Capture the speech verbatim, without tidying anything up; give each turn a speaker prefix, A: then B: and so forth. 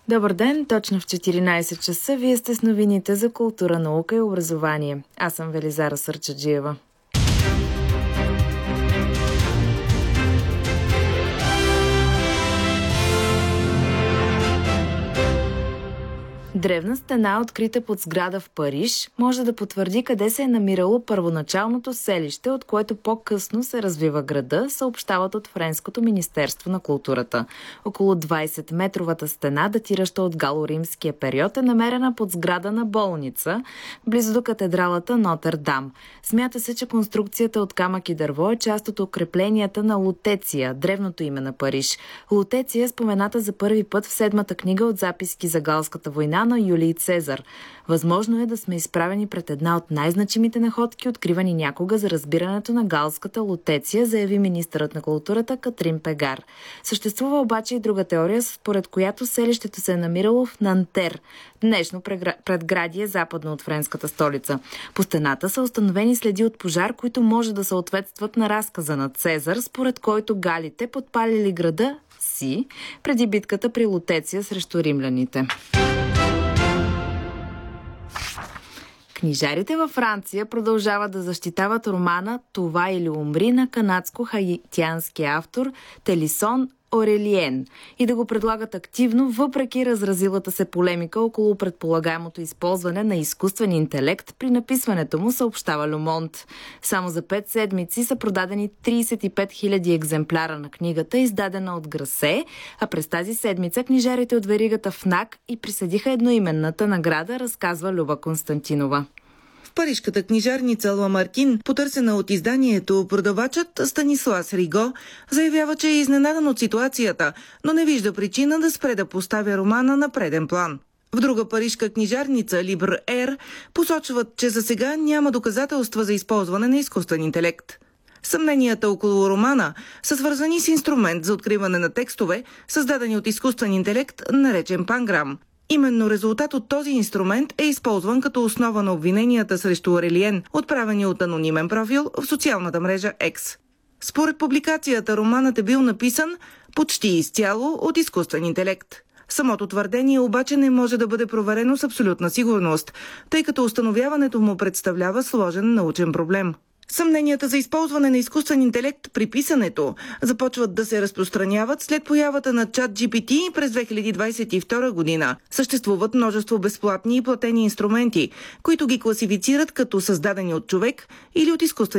A: Добър ден, точно в четиринайсет часа вие сте с новините за култура, наука и образование. Аз съм Велизара Сърчаджиева. Древна стена, открита под сграда в Париж, може да потвърди къде се е намирало първоначалното селище, от което по-късно се развива града, съобщават от Френското министерство на културата. Около двайсетметровата стена, датираща от галоримския период, е намерена под сграда на болница, близо до катедралата Нотр-Дам. Смята се, че конструкцията от камък и дърво е част от укрепленията на Лутеция, древното име на Париж. Лутеция е спомената за първи път в седмата книга от записки за галската война на Юлий Цезар. Възможно е да сме изправени пред една от най-значимите находки, откривани някога за разбирането на галската Лутеция, заяви министърът на културата Катрин Пегар. Съществува обаче и друга теория, според която селището се е намирало в Нантер, днешно предградие западно от френската столица. По стената са установени следи от пожар, които може да съответстват на разказа на Цезар, според който галите подпалили града си преди битката при Лутеция срещу римляните. Книжарите във Франция продължават да защитават романа «Това или умри» на канадско-хаитянския автор Телисон Орелиен и да го предлагат активно, въпреки разразилата се полемика около предполагаемото използване на изкуствен интелект при написването му, съобщава Le Monde. Само за пет седмици са продадени трийсет и пет хиляди екземпляра на книгата, издадена от Грасе, а през тази седмица книжарите от веригата ФНАК и присъдиха едноименната награда, разказва Люба Константинова.
B: Парижката книжарница Ламартин, потърсена от изданието, продавачът Станислас Риго заявява, че е изненадан от ситуацията, но не вижда причина да спре да поставя романа на преден план. В друга парижка книжарница Либр Ер посочват, че за сега няма доказателства за използване на изкуствен интелект. Съмненията около романа са свързани с инструмент за откриване на текстове, създадени от изкуствен интелект, наречен Панграм. Именно резултат от този инструмент е използван като основа на обвиненията срещу Орелиен, отправени от анонимен профил в социалната мрежа X. Според публикацията, романът е бил написан почти изцяло от изкуствен интелект. Самото твърдение обаче не може да бъде проверено с абсолютна сигурност, тъй като установяването му представлява сложен научен проблем. Съмненията за използване на изкуствен интелект при писането започват да се разпространяват след появата на ChatGPT през две хиляди двайсет и втора година. Съществуват множество безплатни и платени инструменти, които ги класифицират като създадени от човек или от изкуствен